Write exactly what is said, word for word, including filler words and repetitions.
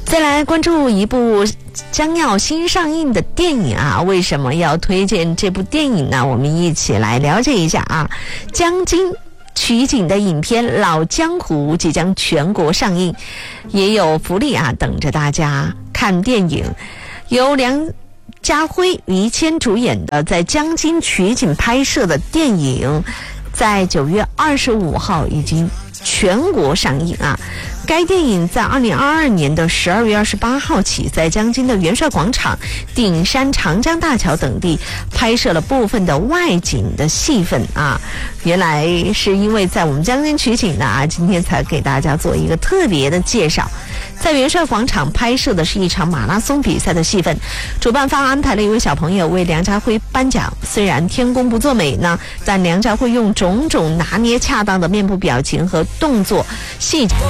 再来关注一部将要新上映的电影啊，为什么要推荐这部电影呢？我们一起来了解一下啊。江津取景的影片《老江湖》即将全国上映，也有福利啊等着大家看电影。由梁家辉、于谦主演的在江津取景拍摄的电影，在九月二十五号已经全国上映啊。该电影在二零二二年的十二月二十八号起，在江津的元帅广场、顶山、长江大桥等地拍摄了部分的外景的戏份啊。原来是因为在我们江津取景的啊，今天才给大家做一个特别的介绍。在元帅广场拍摄的是一场马拉松比赛的戏份，主办方安排了一位小朋友为梁家辉颁奖。虽然天公不作美呢，但梁家辉用种种拿捏恰当的面部表情和动作细节